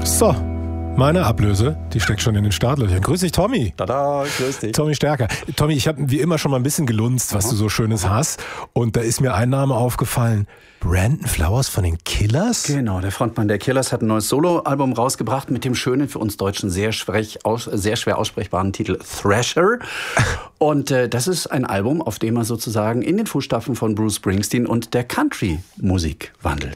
So, meine Ablöse, die steckt schon in den Startlöchern. Grüß dich, Tommy. Tada, grüß dich. Tommy Stärker. Tommy, ich habe wie immer schon mal ein bisschen gelunzt, was du so Schönes hast. Und da ist mir ein Name aufgefallen. Brandon Flowers von den Killers? Genau, der Frontmann der Killers hat ein neues Soloalbum rausgebracht mit dem schönen, für uns Deutschen sehr schwer aussprechbaren Titel Thrasher. Und das ist ein Album, auf dem er sozusagen in den Fußstapfen von Bruce Springsteen und der Country-Musik wandelt.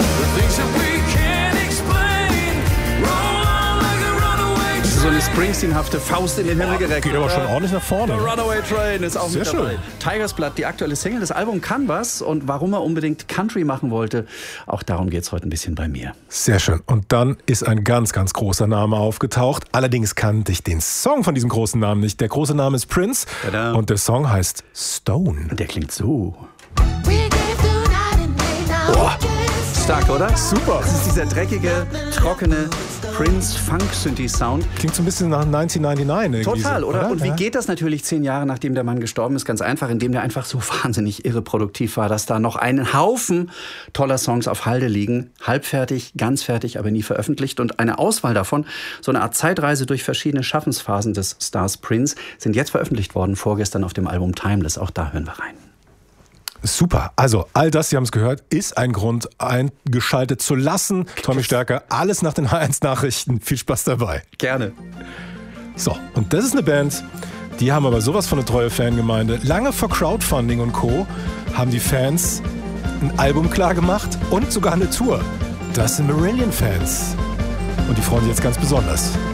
So eine Springsteen-hafte Faust in den Himmel gereckt. Geht aber schon ordentlich nach vorne. The Runaway Train ist auch Sehr mit dabei. schön. Tigers Blood, die aktuelle Single. Das Album kann was. Und warum er unbedingt Country machen wollte, auch darum geht es heute ein bisschen bei mir. Sehr schön. Und dann ist ein ganz, ganz großer Name aufgetaucht. Allerdings kannte ich den Song von diesem großen Namen nicht. Der große Name ist Prince. Tada. Und der Song heißt Stone. Der klingt so. Boah. Stark, oder? Super. Das ist dieser dreckige, trockene Prince-Funk-Synthi-Sound. Klingt so ein bisschen nach 1999 irgendwie. Total, so, oder? Und wie Ja. geht das natürlich 10 Jahre, nachdem der Mann gestorben ist? Ganz einfach, indem der einfach so wahnsinnig irreproduktiv war, dass da noch einen Haufen toller Songs auf Halde liegen. Halbfertig, ganz fertig, aber nie veröffentlicht. Und eine Auswahl davon, so eine Art Zeitreise durch verschiedene Schaffensphasen des Stars Prince, sind jetzt veröffentlicht worden, vorgestern auf dem Album Timeless. Auch da hören wir rein. Super. Also, all das, Sie haben es gehört, ist ein Grund, eingeschaltet zu lassen. Tommy Stärker, alles nach den H1-Nachrichten. Viel Spaß dabei. Gerne. So, und das ist eine Band, die haben aber sowas von eine treue Fangemeinde. Lange vor Crowdfunding und Co. haben die Fans ein Album klar gemacht und sogar eine Tour. Das sind Marillion-Fans. Und die freuen sich jetzt ganz besonders.